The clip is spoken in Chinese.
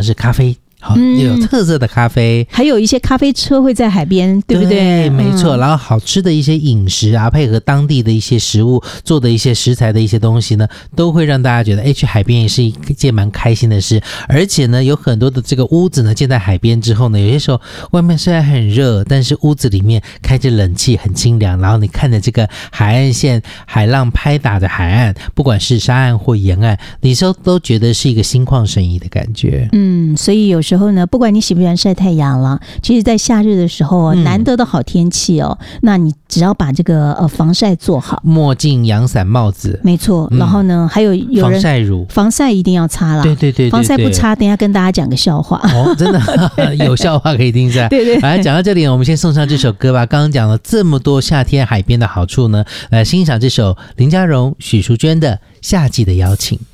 是咖啡。好，有特色的咖啡， 还有一些咖啡车会在海边，对不对？ 对，没错。然后好吃的一些饮食啊，配合当地的一些食物做的一些食材的一些东西呢，都会让大家觉得，去海边也是一件蛮开心的事。而且呢，有很多的这个屋子呢，建在海边之后呢，有些时候外面虽然很热，但是屋子里面开着冷气，很清凉。然后你看着这个海岸线，海浪拍打着海岸，不管是沙岸或沿岸，你都觉得是一个心旷神怡的感觉。 所以有时候呢，不管你喜不喜欢晒太阳了，其实在夏日的时候，难得的好天气哦，那你只要把这个防晒做好， 墨镜、阳伞、帽子， 没错。然后呢，还有人防晒乳， 防晒一定要擦啦。 对， 防晒不擦，等一下跟大家讲个笑话。 真的有笑话可以听一下。 对。 来讲到这里，我们先送上这首歌吧。刚刚讲了这么多夏天海边的好处呢，来欣赏这首林佳荣、许淑娟的《夏季的邀请》。